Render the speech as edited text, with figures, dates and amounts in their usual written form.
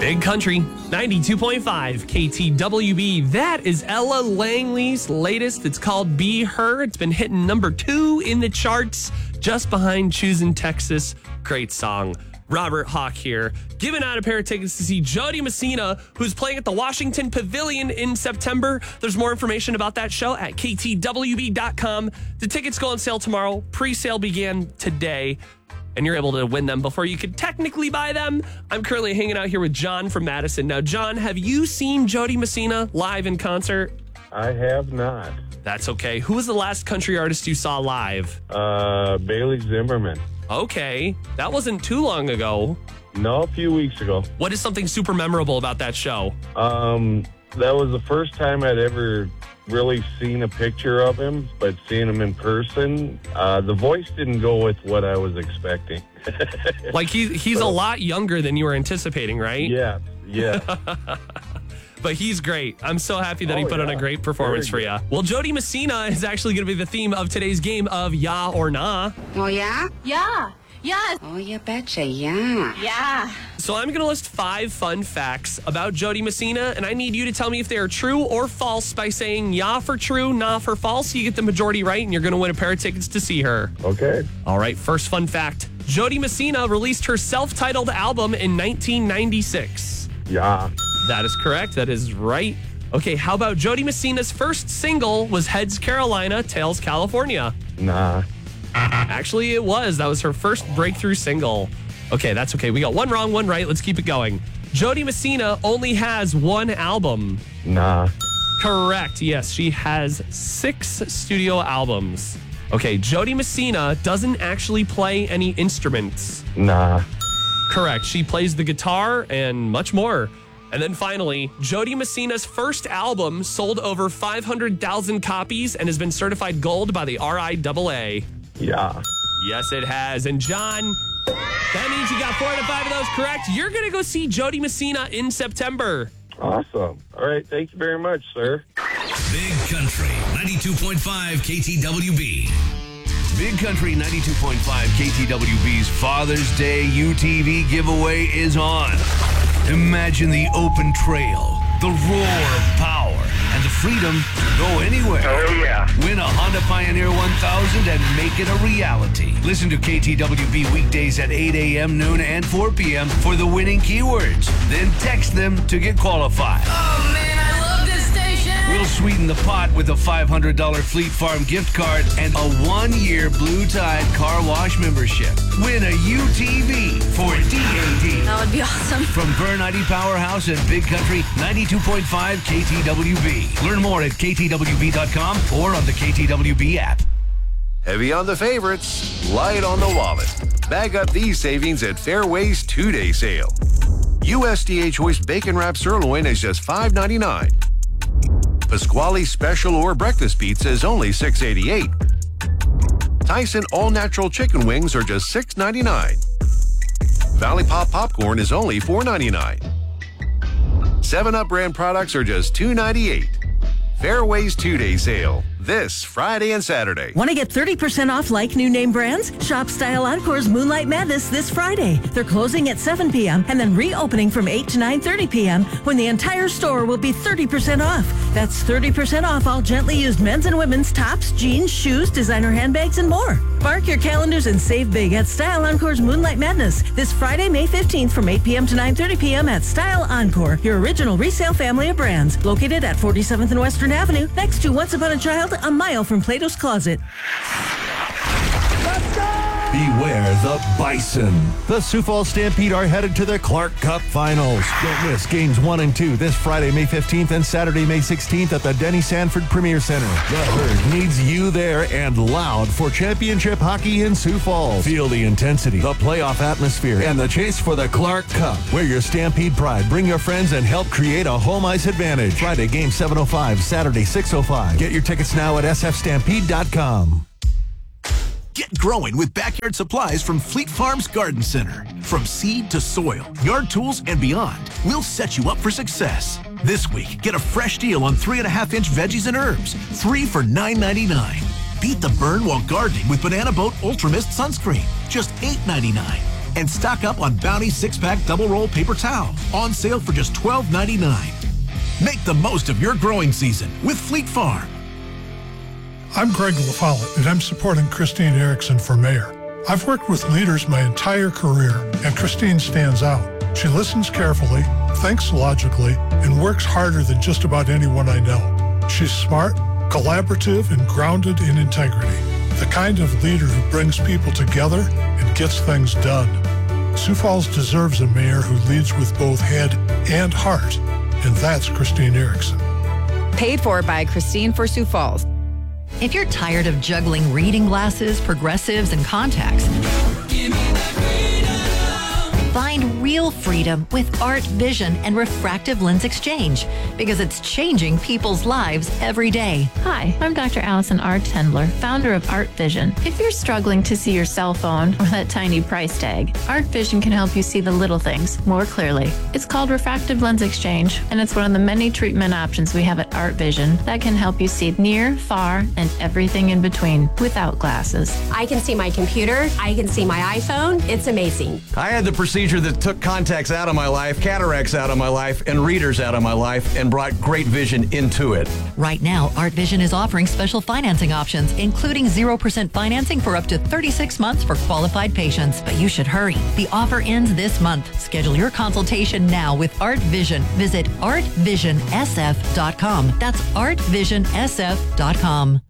Big Country, 92.5 KTWB. That is Ella Langley's latest. It's called Be Her. It's been hitting number 2 in the charts, just behind Choosing Texas. Great song. Robert Hawk here, giving out a pair of tickets to see Jody Messina, who's playing at the Washington Pavilion in September. There's more information about that show at ktwb.com. The tickets go on sale tomorrow. Pre-sale began today, and you're able to win them before you could technically buy them. I'm currently hanging out here with John from Madison. Now, John, have you seen Jody Messina live in concert? I have not. That's okay. Who was the last country artist you saw live? Bailey Zimmerman. Okay, that wasn't too long ago. No, a few weeks ago. What is something super memorable about that show? That was the first time I'd ever really seen a picture of him, but seeing him in person, the voice didn't go with what I was expecting. Like he's a lot younger than you were anticipating, right? Yeah. But he's great. I'm so happy that he put on a great performance for you. Well, Jody Messina is actually going to be the theme of today's game of Yeah or Nah. Oh, yeah? Yeah. Yes. Oh, you betcha, yeah. Yeah. So I'm going to list 5 fun facts about Jody Messina, and I need you to tell me if they are true or false by saying yeah for true, nah for false. You get the majority right, and you're going to win a pair of tickets to see her. Okay. All right, first fun fact. Jody Messina released her self-titled album in 1996. Yeah. That is correct. That is right. Okay, how about Jody Messina's first single was Heads Carolina, Tails California? Nah. Actually, it was. That was her first breakthrough single. Okay, that's okay. We got 1 wrong, 1 right. Let's keep it going. Jody Messina only has 1 album. Nah. Correct. Yes, she has 6 studio albums. Okay, Jody Messina doesn't actually play any instruments. Nah. Correct. She plays the guitar and much more. And then finally, Jody Messina's first album sold over 500,000 copies and has been certified gold by the RIAA. Yeah. Yes, it has. And John, that means you got 4 out of 5 of those correct. You're going to go see Jody Messina in September. Awesome. All right. Thank you very much, sir. Big Country 92.5 KTWB. Big Country 92.5 KTWB's Father's Day UTV giveaway is on. Imagine the open trail, the roar of power, and the freedom to go anywhere. Oh, yeah. Win a Honda Pioneer 1000 and make it a reality. Listen to KTWB weekdays at 8 a.m., noon, and 4 p.m. for the winning keywords. Then text them to get qualified. Oh, man, I love this station. We'll sweeten the pot with a $500 Fleet Farm gift card and a 1-year Blue Tide car wash membership. Win a UTV for DAD. That would be awesome. From Burn ID Powerhouse and Big Country 92.5 KTWB. Learn more at ktwb.com or on the KTWB app. Heavy on the favorites, light on the wallet. Bag up these savings at Fairway's 2-day sale. USDA Choice Bacon Wrap Sirloin is just $5.99. Pasquale Special or Breakfast Pizza is only $6.88. Tyson All Natural Chicken Wings are just $6.99. Valley Pop Popcorn is only $4.99. 7-Up brand products are just $2.98. Fairway's 2-day sale. This Friday and Saturday. Want to get 30% off like new name brands? Shop Style Encore's Moonlight Madness this Friday. They're closing at 7 p.m. and then reopening from 8 to 9:30 p.m. when the entire store will be 30% off. That's 30% off all gently used men's and women's tops, jeans, shoes, designer handbags, and more. Mark your calendars and save big at Style Encore's Moonlight Madness this Friday, May 15th from 8 p.m. to 9:30 p.m. at Style Encore, your original resale family of brands. Located at 47th and Western Avenue, next to Once Upon a Child, a mile from Plato's Closet. Let's go! Beware the Bison. The Sioux Falls Stampede are headed to the Clark Cup Finals. Don't miss games 1 and 2 this Friday, May 15th and Saturday, May 16th at the Denny Sanford Premier Center. The Herd needs you there and loud for championship hockey in Sioux Falls. Feel the intensity, the playoff atmosphere, and the chase for the Clark Cup. Wear your Stampede pride, bring your friends, and help create a home ice advantage. Friday, game 7:05, Saturday, 6:05. Get your tickets now at sfstampede.com. Get growing with backyard supplies from Fleet Farm's Garden Center. From seed to soil, yard tools, and beyond, we'll set you up for success. This week, get a fresh deal on 3.5-inch veggies and herbs, 3 for $9.99. Beat the burn while gardening with Banana Boat Ultra Mist Sunscreen, just $8.99. And stock up on Bounty 6-pack double roll paper towel. On sale for just $12.99. Make the most of your growing season with Fleet Farm. I'm Greg LaFollette, and I'm supporting Christine Erickson for mayor. I've worked with leaders my entire career, and Christine stands out. She listens carefully, thinks logically, and works harder than just about anyone I know. She's smart, collaborative, and grounded in integrity. The kind of leader who brings people together and gets things done. Sioux Falls deserves a mayor who leads with both head and heart, and that's Christine Erickson. Paid for by Christine for Sioux Falls. If you're tired of juggling reading glasses, progressives, and contacts, find real freedom with Art Vision and Refractive Lens Exchange, because it's changing people's lives every day. Hi, I'm Dr. Allison R. Tendler, founder of Art Vision. If you're struggling to see your cell phone or that tiny price tag, Art Vision can help you see the little things more clearly. It's called Refractive Lens Exchange, and it's one of the many treatment options we have at Art Vision that can help you see near, far, and everything in between without glasses. I can see my computer. I can see my iPhone. It's amazing. I had the procedure that took contacts out of my life, cataracts out of my life, and readers out of my life, and brought great vision into it. Right now, Art Vision is offering special financing options, including 0% financing for up to 36 months for qualified patients. But you should hurry. The offer ends this month. Schedule your consultation now with Art Vision. Visit artvisionsf.com. That's artvisionsf.com.